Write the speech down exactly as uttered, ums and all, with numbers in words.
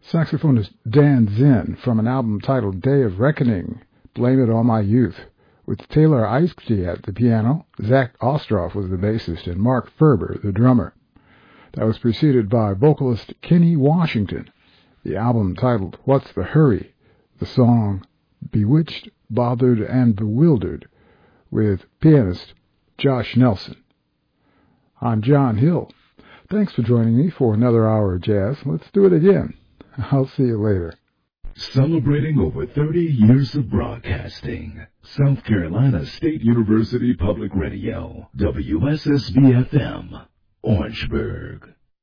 Saxophonist Dan Zinn from an album titled Day of Reckoning, Blame It On My Youth, with Taylor Eiskey at the piano, Zach Ostroff was the bassist, and Mark Ferber the drummer. That was preceded by vocalist Kenny Washington, the album titled What's the Hurry, the song Bewitched, Bothered, and Bewildered, with pianist Josh Nelson. I'm John Hill. Thanks for joining me for another hour of jazz. Let's do it again. I'll see you later. Celebrating over thirty years of broadcasting. South Carolina State University Public Radio, W S S B F M, Orangeburg.